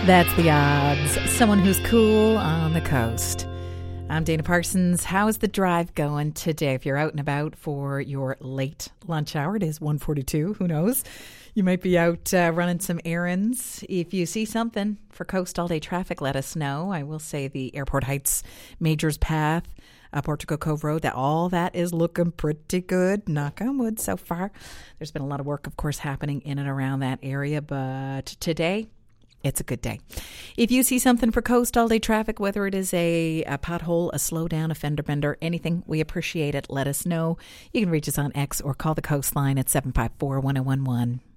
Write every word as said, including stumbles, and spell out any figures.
That's the odds. Someone who's cool on the coast. I'm Dana Parsons. How's the drive going today? If you're out and about for your late lunch hour, it is one forty-two. Who knows? You might be out uh, running some errands. If you see something for coast all day traffic, let us know. I will say the Airport Heights Majors Path, uh, Portugal Cove Road, that all that is looking pretty good. Knock on wood so far. There's been a lot of work, of course, happening in and around that area, but today, it's a good day. If you see something for coast all day traffic, whether it is a, a pothole, a slowdown, a fender bender, anything, we appreciate it. Let us know. You can reach us on X or call the coastline at seven five four, one oh one one.